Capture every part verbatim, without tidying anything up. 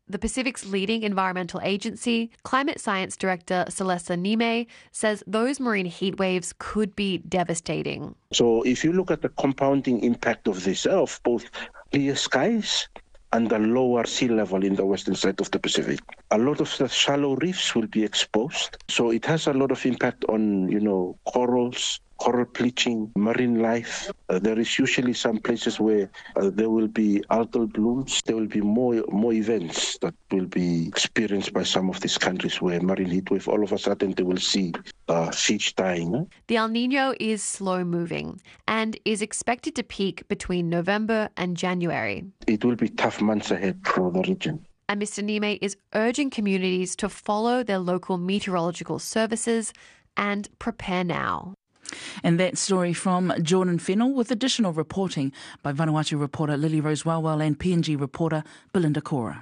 The Pacific's leading environmental agency, Climate Science Director Celeste Nime, says those marine heat waves could be devastating. So if you look at the compounding impact of this, of both clear skies and the lower sea level in the western side of the Pacific, a lot of the shallow reefs will be exposed. So it has a lot of impact on, you know, corals, coral bleaching, marine life. Uh, there is usually some places where uh, there will be algal blooms. There will be more more events that will be experienced by some of these countries where marine heat wave, all of a sudden they will see uh, fish dying. Huh? The El Nino is slow moving and is expected to peak between November and January. It will be tough months ahead for the region. And Mister Nime is urging communities to follow their local meteorological services and prepare now. And that story from Jordan Fennell, with additional reporting by Vanuatu reporter Lily Rose Wellwell and P N G reporter Belinda Cora.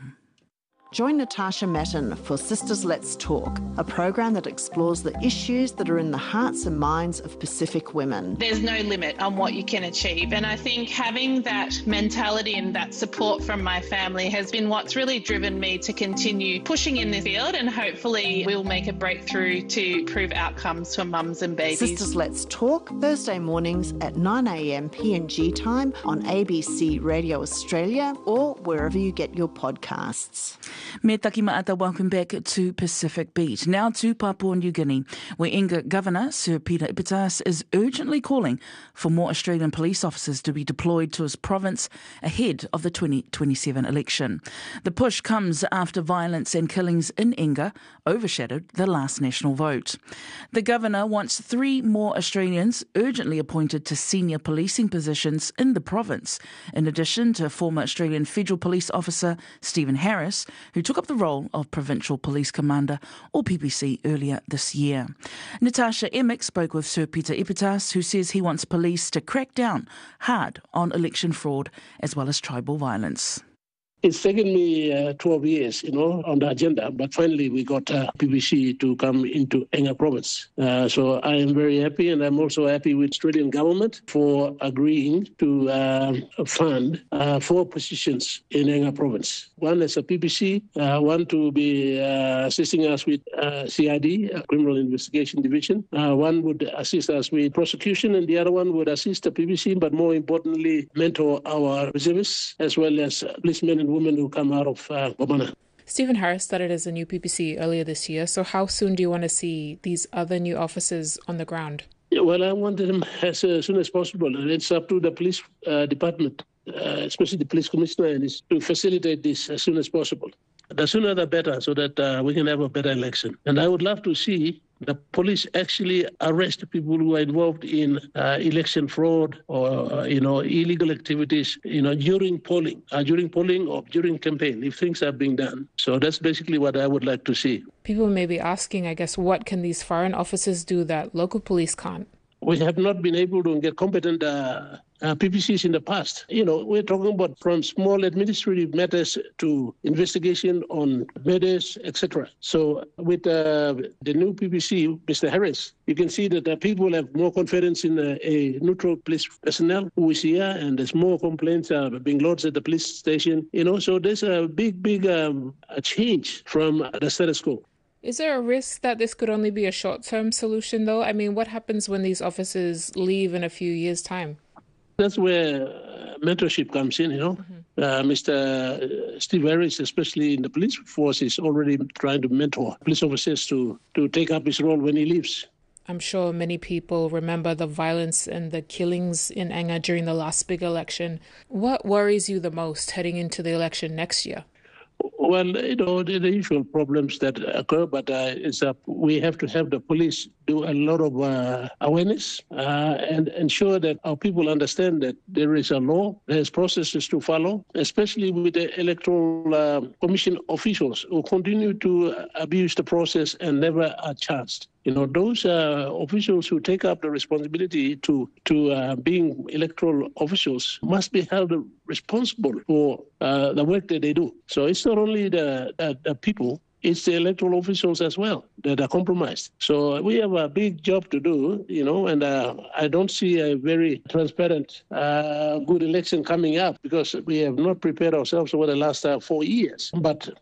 Join Natasha Matten for Sisters Let's Talk, a program that explores the issues that are in the hearts and minds of Pacific women. There's no limit on what you can achieve, and I think having that mentality and that support from my family has been what's really driven me to continue pushing in this field, and hopefully we'll make a breakthrough to improve outcomes for mums and babies. Sisters Let's Talk, Thursday mornings at nine a m P N G time on A B C Radio Australia or wherever you get your podcasts. Me taki maata, welcome back to Pacific Beat. Now to Papua New Guinea, where Inga Governor Sir Peter Ipitas is urgently calling for more Australian police officers to be deployed to his province ahead of the twenty twenty-seven election. The push comes after violence and killings in Inga overshadowed the last national vote. The Governor wants three more Australians urgently appointed to senior policing positions in the province, in addition to former Australian Federal Police Officer Stephen Harris, who took up the role of Provincial Police Commander, or P P C, earlier this year. Natasha Emick spoke with Sir Peter Ipitas, who says he wants police to crack down hard on election fraud as well as tribal violence. It's taken me uh, twelve years, you know, on the agenda, but finally we got uh, P P C to come into Enga province. Uh, so I am very happy, and I'm also happy with Australian government for agreeing to uh, fund uh, four positions in Enga province. One as a P P C, uh, one to be uh, assisting us with uh, C I D, uh, Criminal Investigation Division. Uh, one would assist us with prosecution, and the other one would assist the P P C, but more importantly, mentor our reservists as well as policemen and women who come out of uh, Bomana. Stephen Harris started as a new P P C earlier this year, so how soon do you want to see these other new officers on the ground? Yeah, well, I want them as uh, soon as possible, and it's up to the police uh, department, uh, especially the police commissioner, and is to facilitate this as soon as possible. The sooner the better, so that uh, we can have a better election. And I would love to see the police actually arrest people who are involved in uh, election fraud or, uh, you know, illegal activities, you know, during polling, uh, during polling or during campaign, if things are being done. So that's basically what I would like to see. People may be asking, I guess, what can these foreign officers do that local police can't? We have not been able to get competent uh, uh, P P Cs in the past. You know, we're talking about from small administrative matters to investigation on murders, et cetera. So with uh, the new P P C, Mister Harris, you can see that uh, people have more confidence in uh, a neutral police personnel who is here, and there's more complaints uh, being lodged at the police station. You know, so there's a big, big um, a change from the status quo. Is there a risk that this could only be a short-term solution, though? I mean, what happens when these officers leave in a few years' time? That's where uh, mentorship comes in, you know. Mm-hmm. Uh, Mister Steve Harris, especially in the police force, is already trying to mentor police officers to, to take up his role when he leaves. I'm sure many people remember the violence and the killings in Enga during the last big election. What worries you the most heading into the election next year? Well, you know, the, the usual problems that occur, but uh, it's uh, we have to have the police do a lot of uh, awareness uh, and ensure that our people understand that there is a law, there's processes to follow, especially with the electoral uh, commission officials who continue to abuse the process and never are charged. You know, those uh, officials who take up the responsibility to to uh, being electoral officials must be held responsible for uh, the work that they do. So it's not only the, uh, the people, it's the electoral officials as well that are compromised. So we have a big job to do, you know, and uh, I don't see a very transparent, uh, good election coming up because we have not prepared ourselves over the last uh, four years. But